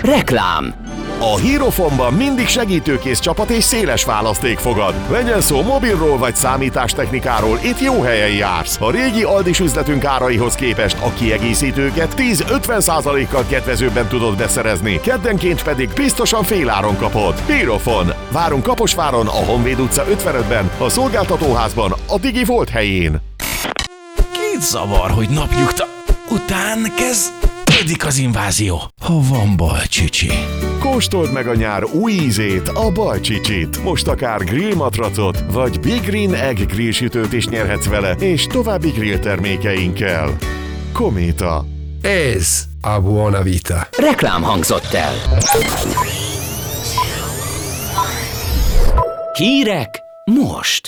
Reklám. A Hierophonban mindig segítőkész csapat és széles választék fogad. Legyen szó mobilról vagy számítástechnikáról, itt jó helyen jársz. A régi Aldis üzletünk áraihoz képest a kiegészítőket 10-50%-kal kedvezőbben tudod beszerezni, keddenként pedig biztosan féláron kapod. Hierophon. Várunk Kaposváron, a Honvéd utca 55-ben, a szolgáltatóházban, a Digi Volt helyén. Két zavar, hogy napnyugta után kezdődik az invázió. Ha van balcsicsi. Kóstold meg a nyár új ízét, a balcsicsit. Most akár grillmatracot, vagy Big Green Egg grillsütőt is nyerhetsz vele, és további grill termékeinkkel. Kométa. Ez a Buona Vita. Reklám hangzott el. Hírek most.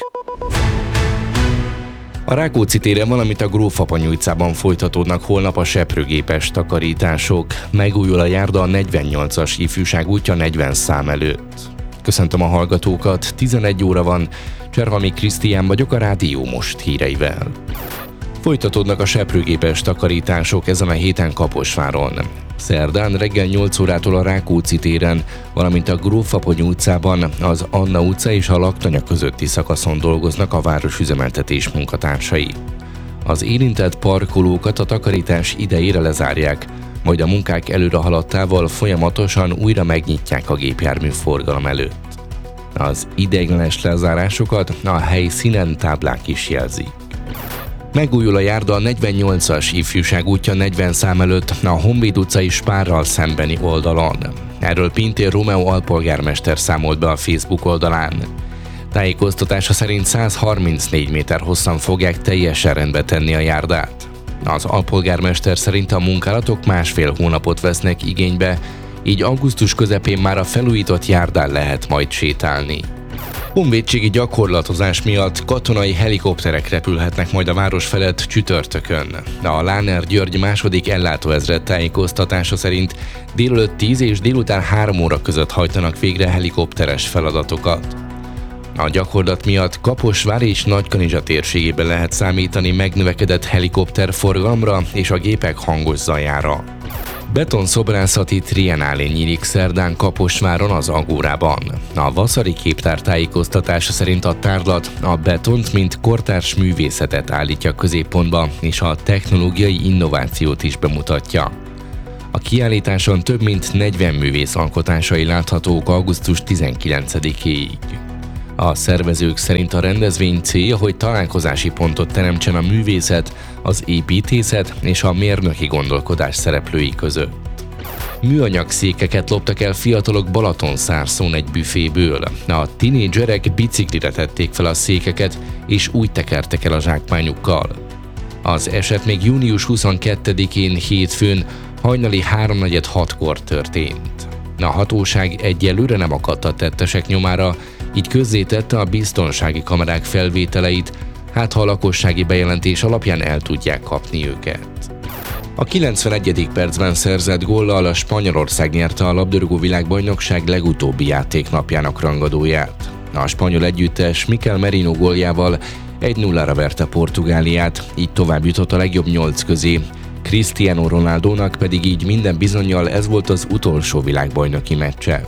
A Rákóczi téren, valamint a Grófapony utcában folytatódnak holnap a seprőgépes takarítások. Megújul a járda a 48-as ifjúság útja 40 szám előtt. Köszöntöm a hallgatókat, 11 óra van, Cserhalmi Krisztián vagyok a Rádió Most híreivel. Folytatódnak a seprőgépes takarítások ezen a héten Kaposváron. Szerdán reggel 8 órától a Rákóczi téren, valamint a Grófapony utcában, az Anna utca és a Laktanya közötti szakaszon dolgoznak a városüzemeltetés munkatársai. Az érintett parkolókat a takarítás idejére lezárják, majd a munkák előre haladtával folyamatosan újra megnyitják a gépjárműforgalom előtt. Az ideiglenes lezárásokat a helyszínen táblák is jelzik. Megújul a járda a 48-as ifjúság útja 40 szám előtt a Honvéd utcai Spárral szembeni oldalon. Erről Pintér Rómeó alpolgármester számolt be a Facebook oldalán. Tájékoztatása szerint 134 méter hosszan fogják teljesen rendbe tenni a járdát. Az alpolgármester szerint a munkálatok 1,5 hónapot vesznek igénybe, így augusztus közepén már a felújított járdán lehet majd sétálni. Honvédségi gyakorlatozás miatt katonai helikopterek repülhetnek majd a város felett csütörtökön. A Láner György második ellátóezred tájékoztatása szerint délelőtt 10 és délután 3 óra között hajtanak végre helikopteres feladatokat. A gyakorlat miatt Kaposvár és Nagykanizsa térségében lehet számítani megnövekedett helikopterforgalomra és a gépek hangos zajára. Betonszobrásati triennálé nyílik szerdán Kaposváron az Agórában. A Vaszari Képtár tájékoztatása szerint a tárlat a betont, mint kortárs művészetet állítja középpontba, és a technológiai innovációt is bemutatja. A kiállításon több mint 40 művész alkotásai láthatók augusztus 19-éig. A szervezők szerint a rendezvény célja, hogy találkozási pontot teremtsen a művészet, az építészet és a mérnöki gondolkodás szereplői között. Műanyag székeket loptak el fiatalok Balatonszárszón egy büféből. A tinédzserek biciklire tették fel a székeket, és úgy tekertek el a zsákmányukkal. Az eset még június 22-én hétfőn hajnali 3:46-kor történt. A hatóság egyelőre nem akadt a tettesek nyomára, így közzétette a biztonsági kamerák felvételeit, hát ha a lakossági bejelentés alapján el tudják kapni őket. A 91. percben szerzett góllal a Spanyolország nyerte a labdarúgó világbajnokság legutóbbi játéknapjának rangadóját. A spanyol együttes Mikel Merino góljával 1-0-ra verte Portugáliát, így tovább jutott a legjobb 8 közé. Cristiano Ronaldónak pedig így minden bizonnyal ez volt az utolsó világbajnoki meccse.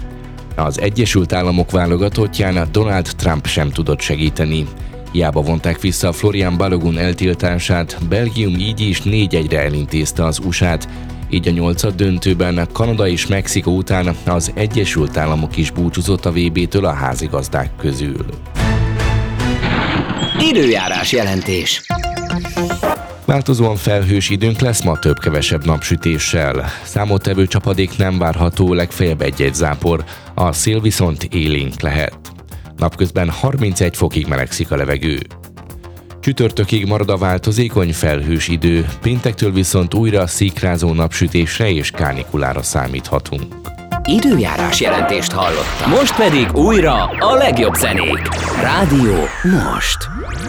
Az Egyesült Államok válogatottján Donald Trump sem tudott segíteni. Hiába vonták vissza Florian Balogun eltiltását, Belgium így is 4-1-re elintézte az USA-t, így a 8. döntőben Kanada és Mexikó után az Egyesült Államok is búcsúzott a VB-től a házigazdák közül. Időjárás jelentés. Változóan felhős időnk lesz, ma több-kevesebb napsütéssel. Számottevő csapadék nem várható, legfeljebb egy-egy zápor, a szél viszont élénk lehet. Napközben 31 fokig melegszik a levegő. Csütörtökig marad a változékony felhős idő, péntektől viszont újra szikrázó napsütésre és kánikulára számíthatunk. Időjárás jelentést hallottam. Most pedig újra a legjobb zenék. Rádió Most.